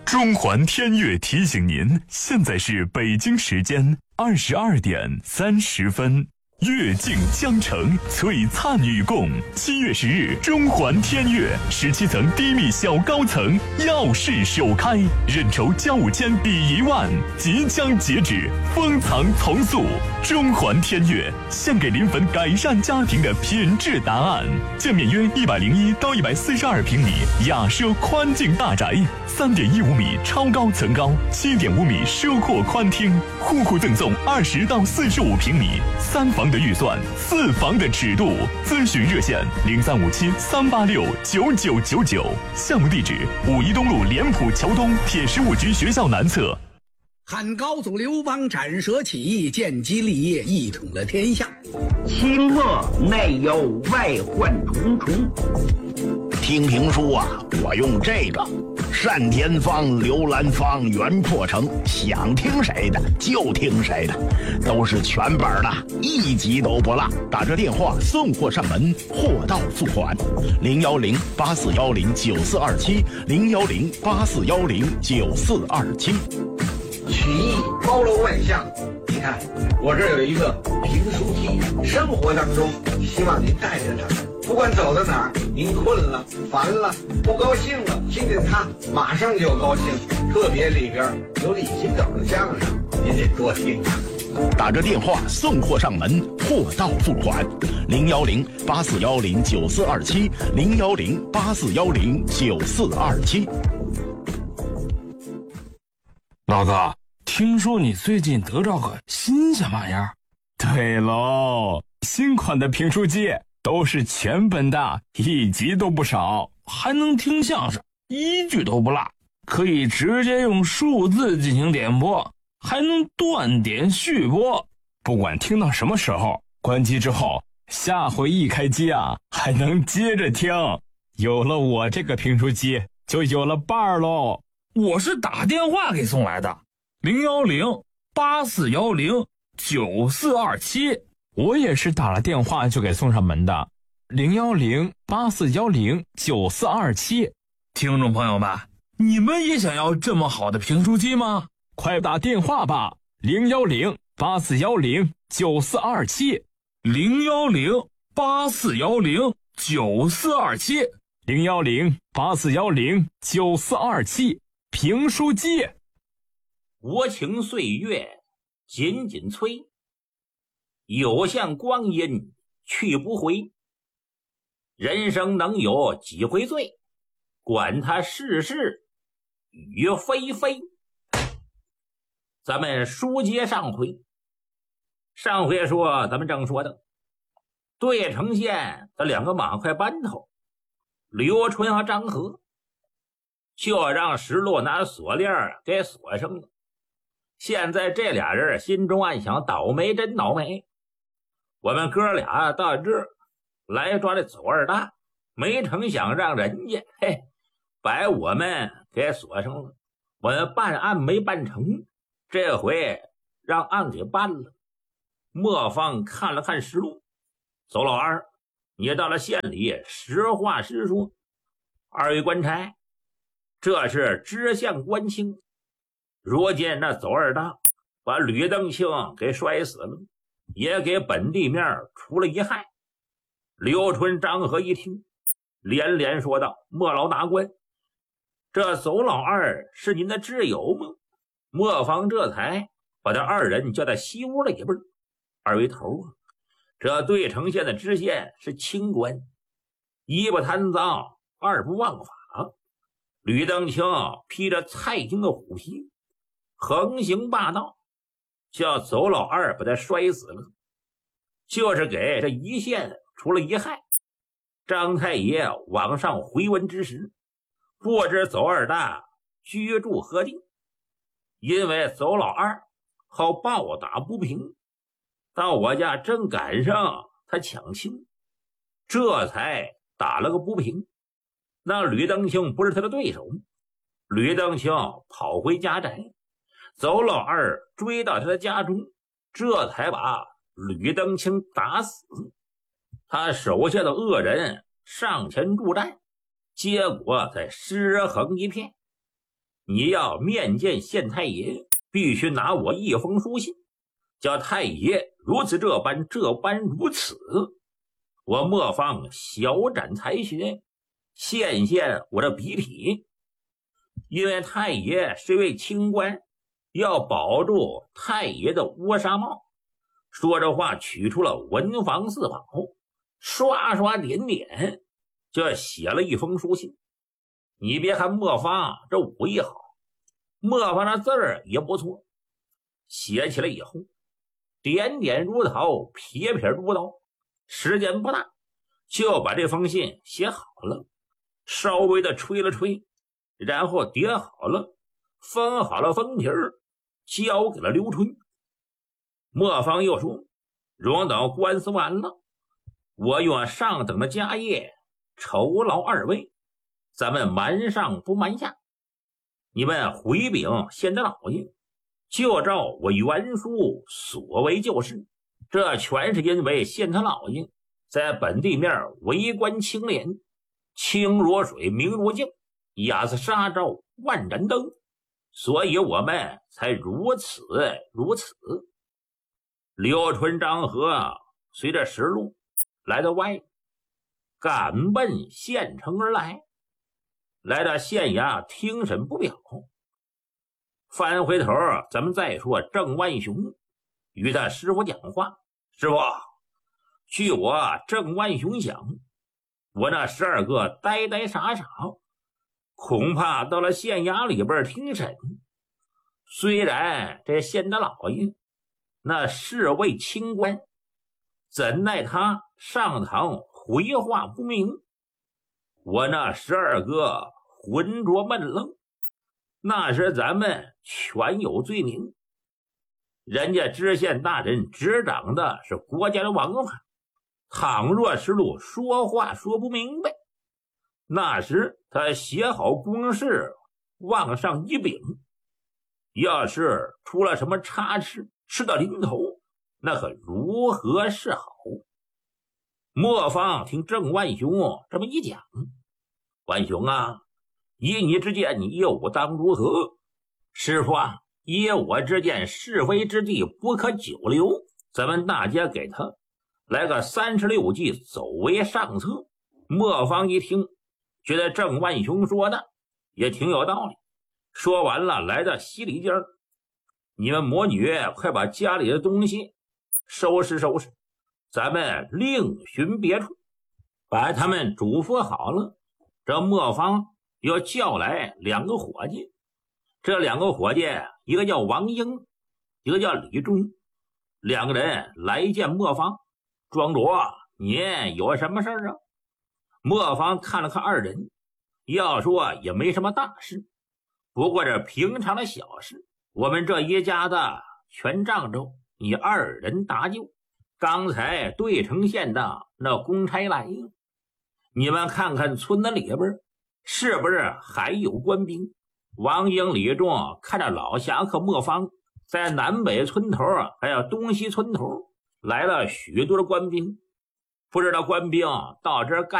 中环天悦提醒您，现在是北京时间22点30分。阅尽江城，璀璨与共。7月10日，中环天悦17层低密小高层耀世首开，认筹交5千抵1万，即将截止，封藏从速。中环天悦献给临汾改善家庭的品质答案。建面约101到142平米雅奢宽境大宅，3.15米超高层高，7.5米奢阔宽厅，户户赠送20到45平米3房的预算，4房的尺度。咨询热线0357-386-9999。项目地址5一东路联普桥东铁十五局学校南侧。 汉高祖刘邦斩蛇起义，建基立业，一统了天下。 清末内忧外患重重。听评书啊，我用这个单田芳、刘兰芳、袁破城，想听谁的就听谁的，都是全本的，一集都不落。打这电话送货上门，货到付款。010-8410-9427，010-8410-9427。 曲艺包罗万象，你看我这有一个评书题，生活当中希望您带着它，不管走到哪儿，您困了、烦了、不高兴了，听见它马上就高兴。特别里边有李金斗的相声，您得多听听。 打着电话送货上门，货到付款。010-8410-9427，010-8410-9427。 老子听说你最近得着个新鲜玩意儿。 对喽，新款的评书机都是全本的，一集都不少， 还能听相声，一句都不落，可以直接用数字进行点播，还能断点续播。 不管听到什么时候，关机之后，下回一开机啊，还能接着听。有了我这个评书机，就有了伴儿喽。 我是打电话给送来的，010-8410-9427。 我也是打了电话就给送上门的，010-8410-9427。 听众朋友们，你们也想要这么好的评书机吗？ 快打电话吧，010-8410-9427。 010-8410-9427。 010-8410-9427。评书机。 无情岁月紧紧催，有限光阴去不回。人生能有几回醉，管他世事与非非。咱们书接上回说，咱们正说的对城县的2个马快班头刘春和张和，就让石路拿锁链给锁上了。现在这俩人心中暗想，倒霉真倒霉，我们哥俩到这儿来抓这走二大，没成想让人家把我们给锁上了。我们办案没办成，这回让案给办了。磨坊看了看实录，走老二，你到了县里实话实说。2位官差，这是知县官清，如今那走二大把吕登清给摔死了，也给本地面出了一害。刘春、张和一听，连连说道：莫老大官，这走老二是您的挚友吗？磨坊这才把这2人叫到西屋里边。2位头啊，这对城县的知县是清官，一不贪赃，二不枉法。吕登清披着蔡京的虎皮，横行霸道，叫走老二把他摔死了，就是给这一县出了一害。张太爷往上回文之时，不知走二大居住何地，因为走老二好暴打不平，到我家正赶上他抢亲，这才打了个不平。那吕登清不是他的对手，吕登清跑回家宅，走老二追到他的家中，这才把吕登清打死。他手下的恶人上前助战，结果在尸横一片。 你要面见县太爷，必须拿我一封书信，叫太爷如此这般如此。我磨坊小展才学，献我的笔体。因为太爷是位清官，要保住太爷的乌纱帽。说着话，取出了文房四宝，刷刷点点，就写了一封书信。你别看磨坊这武艺好，磨坊的字儿也不错，写起来以后，点点如桃，撇撇如刀，时间不大，就把这封信写好了，稍微的吹了吹，然后叠好了，封好了封皮儿，交给了刘春。磨坊又说，容等官司完了，我用上等的家业酬劳二位，咱们瞒上不瞒下。你们回禀县的老爷，就照我原书所为就是。这全是因为县太老爷在本地面为官清廉，清如水，明如镜，雅似纱罩，万盏灯，所以我们才如此。刘春、张和随着石路来到外，赶奔县城而来。来到县衙听审不表，翻回头咱们再说郑万雄与他师傅讲话。师傅，据我郑万雄想，我那12个呆傻傻，恐怕到了县衙里边听审，虽然这县的老爷那是位清官，怎奈他上堂回话不明，我那12个浑浊闷愣，那时咱们全有罪名。人家知县大人执掌的是国家的王法，倘若是路说话说不明白，那时他写好公事往上一禀，要是出了什么差池，吃到临头，那可如何是好？磨坊听郑万雄这么一讲，万雄啊，依你之见，你业务当如何？师傅啊，依我之见，是非之地不可久留，咱们大家给他来个36计，走为上策。磨坊一听，觉得郑万雄说的也挺有道理。说完了，来到西里间，你们母女快把家里的东西收拾收拾，咱们另寻别处。把他们嘱咐好了，这磨坊又叫来2个伙计。这2个伙计，一个叫王英，一个叫李忠，2个人来见磨坊，庄主，您有什么事啊？磨坊看了看2人，要说也没什么大事，不过这平常的小事，我们这一家子全仗着你2人搭救。刚才对城县的那公差来了，你们看看村子里边是不是还有官兵？王英、李忠看着老侠客磨坊在南北村头还有东西村头来了许多的官兵，不知道官兵到这儿干